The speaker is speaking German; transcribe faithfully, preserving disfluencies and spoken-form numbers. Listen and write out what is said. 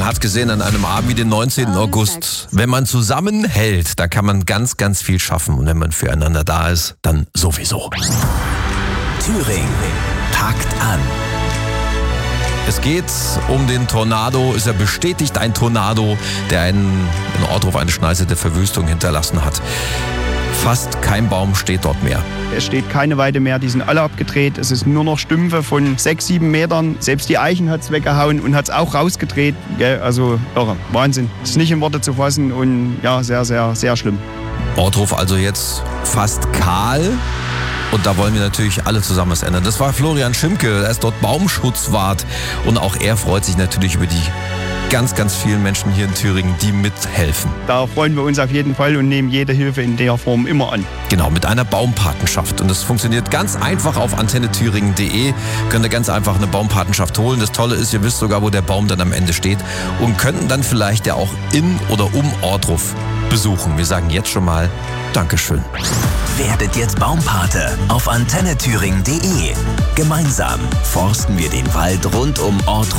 man hat gesehen an einem Abend wie den neunzehnten August, wenn man zusammenhält, da kann man ganz, ganz viel schaffen. Und wenn man füreinander da ist, dann sowieso. Thüringen packt an. Es geht um den Tornado. Ist er bestätigt, ein Tornado, der einen, in Ortruf eine Schneise der Verwüstung hinterlassen hat. Fast kein Baum steht dort mehr. Es steht keine Weide mehr, die sind alle abgedreht. Es ist nur noch Stümpfe von sechs, sieben Metern. Selbst die Eichen hat es weggehauen und hat es auch rausgedreht. Also irre, Wahnsinn. Ist nicht in Worte zu fassen und ja, sehr, sehr, sehr schlimm. Ortruf also jetzt fast kahl. Und da wollen wir natürlich alle zusammen was ändern. Das war Florian Schimke, er ist dort Baumschutzwart. Und auch er freut sich natürlich über die ganz, ganz vielen Menschen hier in Thüringen, die mithelfen. Da freuen wir uns auf jeden Fall und nehmen jede Hilfe in der Form immer an. Genau, mit einer Baumpatenschaft. Und das funktioniert ganz einfach auf antenne thüringen punkt de. Könnt ihr ganz einfach eine Baumpatenschaft holen. Das Tolle ist, ihr wisst sogar, wo der Baum dann am Ende steht. Und könnten dann vielleicht ja auch in oder um Ortruf besuchen. Wir sagen jetzt schon mal Dankeschön. Werdet jetzt Baumpate auf antenne thüringen punkt de. Gemeinsam forsten wir den Wald rund um Ortruf